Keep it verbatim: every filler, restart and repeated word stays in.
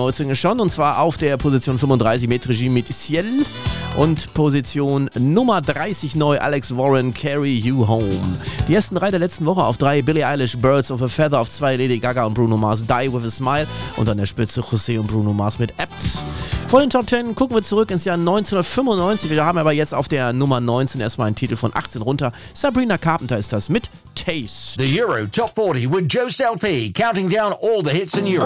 neunzehn schon, und zwar auf der Position fünfunddreißig mit Regime mit Ciel und Position Nummer dreißig neu Alex Warren, Carry You Home. Die ersten drei der letzten Woche auf drei Billie Eilish, Birds of a Feather, auf zwei Lady Gaga und Bruno Mars, Die With a Smile und an der Spitze José und Bruno Mars mit Apt. Vor den Top zehn gucken wir zurück ins Jahr neunzehnhundertfünfundneunzig. Wir haben aber jetzt auf der Nummer neunzehn erstmal einen Titel von achtzehn runter. Sabrina Carpenter ist das mit Taste. The Euro Top forty with Joe Stelp, counting down all the hits in Europe.